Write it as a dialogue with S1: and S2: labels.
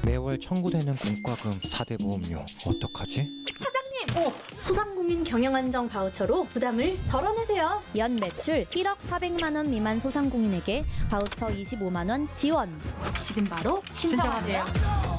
S1: 매월 청구되는 공과금 4대 보험료 어떡하지?
S2: 사장님! 소상공인 경영안정 바우처로 부담을 덜어내세요.
S3: 연 매출 1억 400만 원 미만 소상공인에게 바우처 25만 원 지원.
S2: 지금 바로 신청하세요.